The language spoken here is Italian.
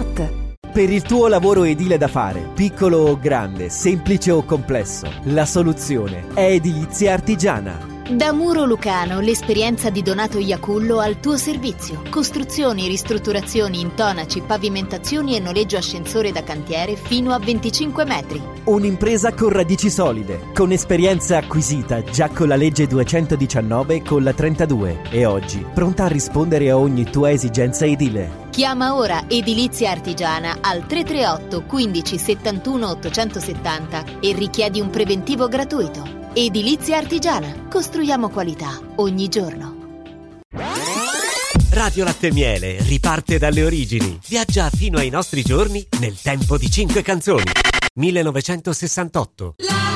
Yacht. Per il tuo lavoro edile da fare, piccolo o grande, semplice o complesso, la soluzione è Edilizia Artigiana. Da Muro Lucano, l'esperienza di Donato Iacullo al tuo servizio. Costruzioni, ristrutturazioni, intonaci, pavimentazioni e noleggio ascensore da cantiere fino a 25 metri. Un'impresa con radici solide, con esperienza acquisita già con la legge 219 e con la 32 e oggi pronta a rispondere a ogni tua esigenza edile. Chiama ora Edilizia Artigiana al 338 15 71 870 e richiedi un preventivo gratuito. Edilizia Artigiana. Costruiamo qualità ogni giorno. Radio Latte e Miele riparte dalle origini. Viaggia fino ai nostri giorni nel tempo di 5 canzoni. 1968.